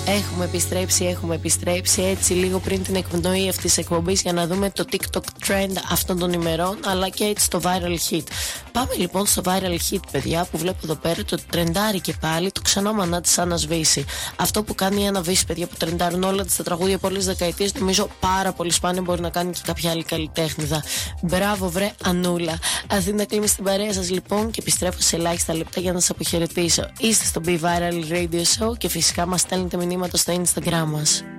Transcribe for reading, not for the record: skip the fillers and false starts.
Έχουμε επιστρέψει έτσι λίγο πριν την εκπνοή αυτής της εκπομπής για να δούμε το TikTok trend αυτών των ημερών, αλλά και έτσι το viral hit. Πάμε λοιπόν στο viral hit, παιδιά, που βλέπω εδώ πέρα το τρεντάρει και πάλι το ξανά μανά της Άννας Βύση. Αυτό που κάνει η Άννα Βύση, παιδιά, που τρεντάρουν όλα τα τραγούδια πολλές δεκαετίες, νομίζω πάρα πολύ σπάνια μπορεί να κάνει και κάποια άλλη καλλιτέχνηδα. Μπράβο, βρε Ανούλα. Αθήνα κλείνει στην παρέα σας λοιπόν και επιστρέφω σε ελάχιστα λεπτά για να σας αποχαιρετήσω. Είστε στο Be Viral Radio Show και φυσικά μας στέλνετε μηνύματα στο Instagram μας.